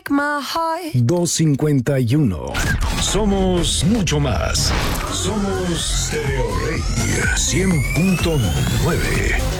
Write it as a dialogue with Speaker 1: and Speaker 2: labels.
Speaker 1: break my heart.
Speaker 2: 251. Somos mucho más. Somos Stereo Rey 100.9.